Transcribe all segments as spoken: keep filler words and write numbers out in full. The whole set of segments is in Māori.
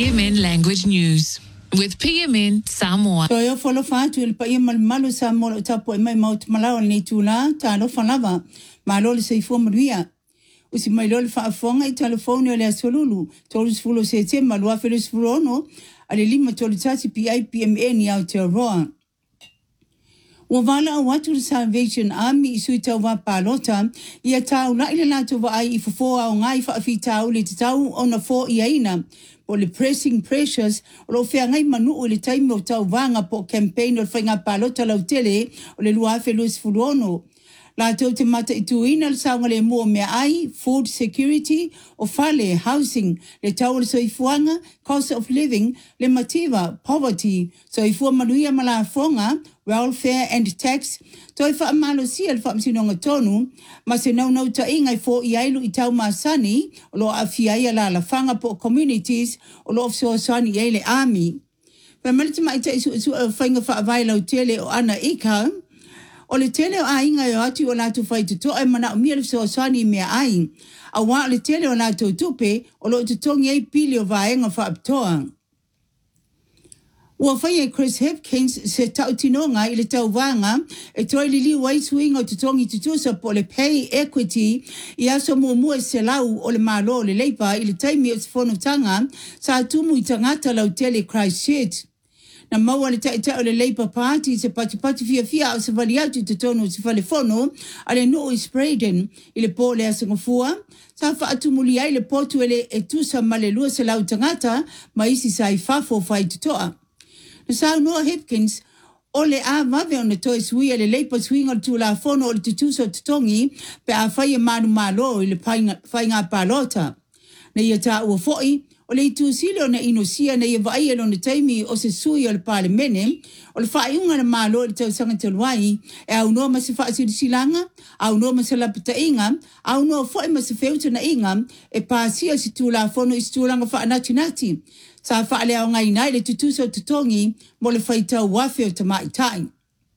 P M N Language News with P M N Samoa. So yo follow fatu il pa yemal malu Samoa tapo mai maut malawa ni tula ta no falava malol se fo mria usi mai lol fa fonga i telefone le solulu tolus fulo se te malwa felis furono ale lima tolitati P I P M N ya te roa Wavala watu Salvation Army suita wa palota ia tau na ile lato wa ai ifo au ngai fa fitau le tau ona fo iaina po le pressing pressures lo fe ngai manu o le time o tau vanga po campaign o fainga palota la tele o le lua felus fulono la to te mata ituina le sanga le mo me ai food security o fale housing le tau le soifuanga cost of living le mativa poverty so ifo manuia mala fonga welfare and tax toi fa malo si el fa msinonga tonu ma se no no ta inga fo iailu itau masani lo afia ia la la fanga po communities o lo so sani ele army pa malti mai ta su su fanga fa vailo tele o ana ika o le tele o ainga yo atu o la tu fai tu to e mana mi el so sani me ai a wa le tele o la tu tupe o lo tu tongi e pili o vaenga fa aptoa Wa fai Chris Hopkins se tautinonga ile tauwanga e toi lili waiswing o tutongi tutusa po le pay equity ia so mumu se lau o le malo le leipa ile taimi o fono tanga sa tumu itangata la utele Christchurch na maua le taita o le leipa party se pati pati fia fia o se valiatu tutono se fale fono ale no Spraden ile po le asangofua sa fa atumuli ai le potu ele etusa malelua se lau tangata maisi sa ifafo fai tutoa Na sa no Hopkins ole a vave on the toy sui le leipa swing o tu la fono o tu so tongi pe a fai manu malo le fai nga palota na ia ta o foi o le tu silo na inosia na ia vai e lona taimi o se sui o le palemene o le fai unga na malo le tau sanga te luai e au no ma se fai silanga au no ma se la pita inga au no foi ma se feuta na inga e pasia si tu la fono is tu langa fa nati nati sa fa le ngai nai le tutu so tutongi mo le faita wafe o tamai tai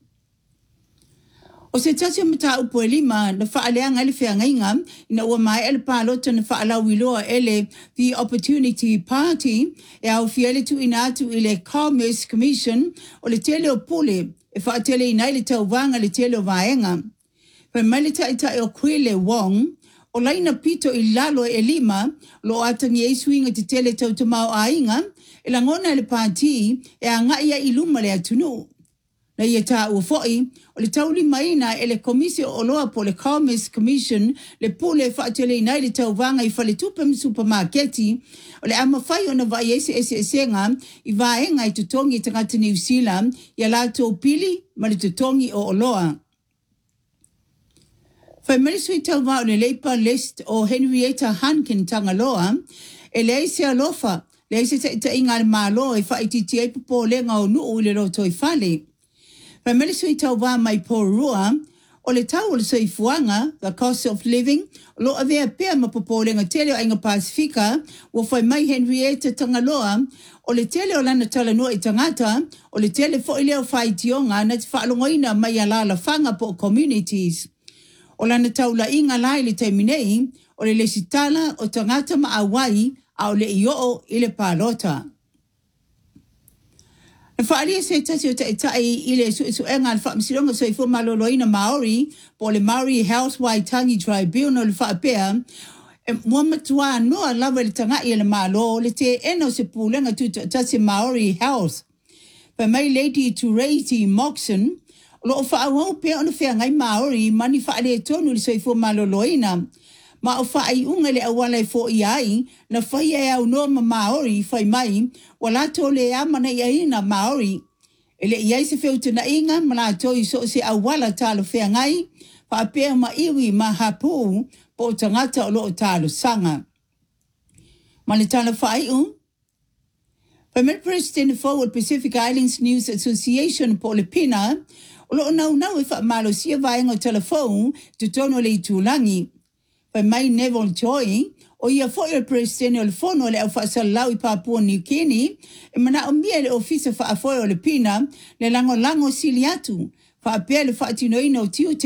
o se tasi mata upo elima na fa le ngai le fe ngai ngam ina o mai el palo tana fa la wiloa ele the opportunity party e au fiele tu ina tu ile commerce commission o le tele o pole e fa tele ina le tau vanga le tele o vaenga pe malita ita o kwile wong o laina pito i lalo e lima, lo atangi e swinga te tele tau tamau a inga, e la ngona le pāti e a ngai a iluma le atunu. Na ia tā ua foi, o le tau lima ina e le komisio o loa po le Commerce Commission, le pule whaatele inai le tau vanga i whale tupem supermarketi, o le ama whai o na vai ese ese esenga, i vaenga i tutongi tangata New Zealand, i a lato pili, ma le tutongi o oloa. Fai marisui tau wao le leipa list o Henrietta Hankin tangaloa, e le eise alofa, le eise ta ita inga le malo e wha iti e pupo lenga o nuu le roto i fale. Fai marisui tau wao mai porua, o le tau o le soifuanga, the cost of living, o lo avea pea ma pupo lenga tele o inga Pasifika, o fai mai Henrietta tangaloa, o le tele o lana talanua i tangata, o le tele fo ileo fai tionga na te whaalongoina mai alala fanga po communities. O lana taula inga lai le taiminei, o le lesitala o tangata ma awai au le ioo ile palota. Na whaalia se tasi o taitai ile su su enga al whaamsilonga so i fu maloloina Maori, po le Maori Health Waitangi Tribunal le whaapea, e mua matua noa lawa le tangai le malo, le te eno se pūlenga tu tasi Maori Health. Pa mai Lady Tureiti Moxon, lo fa au pe ona fe ngai Maori mani fa le tonu le soifo maloloina ma o fa ai unga le awala fo iai na fa ia au no Maori fa mai wala to le amana ia ina Maori ele iai se fe utuna inga mala to i so se awala talo fe ngai fa pe ma iwi ma hapu po tangata lo talo sanga mali talo fa ai un Premier President Forward Pacific Islands News Association Polipina Olo nau nau e wha malo sia vaenga o telefone tu tono le tulangi. Pa mai Neville Choi, o ia fo il presidente o le fono le au wha salau i Papua New Guinea, e mana o mia le ofisa wha afoe o le pina, le lango lango siliatu, wha apea le wha atinoina o tiu